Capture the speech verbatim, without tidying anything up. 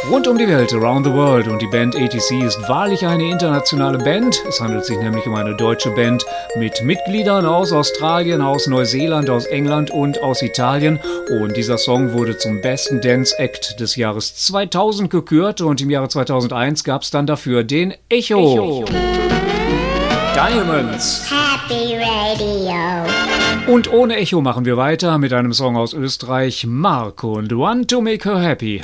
Rund um die Welt, around the world, und die Band A T C ist wahrlich eine internationale Band. Es handelt sich nämlich um eine deutsche Band mit Mitgliedern aus Australien, aus Neuseeland, aus England und aus Italien. Und dieser Song wurde zum besten Dance-Act des Jahres zweitausend gekürt und im Jahre zweitausendeins gab es dann dafür den Echo. Echo. Diamonds. Happy Radio. Und ohne Echo machen wir weiter mit einem Song aus Österreich, Mark und One to Make Her Happy.